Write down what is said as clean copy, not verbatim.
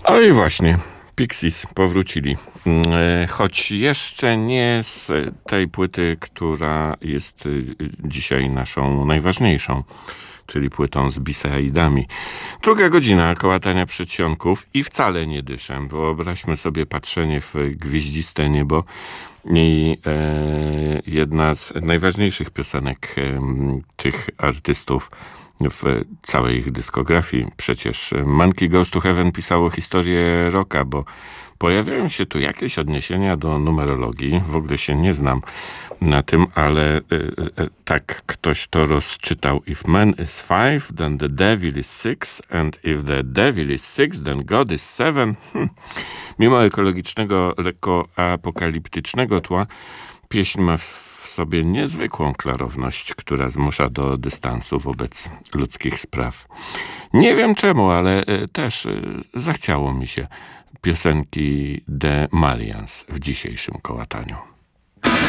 Oj właśnie, Pixies powrócili. Choć jeszcze nie z tej płyty, która jest dzisiaj naszą najważniejszą, czyli płytą z B-side'ami. Druga godzina kołatania przedsionków i wcale nie dyszę. Wyobraźmy sobie patrzenie w gwieździste niebo i jedna z najważniejszych piosenek tych artystów w całej ich dyskografii. Przecież Monkey Goes to Heaven pisało historię rocka, bo pojawiają się tu jakieś odniesienia do numerologii. W ogóle się nie znam na tym, ale tak ktoś to rozczytał. If man is five, then the devil is six, and if the devil is six, then God is seven. Mimo ekologicznego, lekko apokaliptycznego tła, pieśń ma w sobie niezwykłą klarowność, która zmusza do dystansu wobec ludzkich spraw. Nie wiem czemu, ale też zachciało mi się piosenki The Malians w dzisiejszym kołataniu.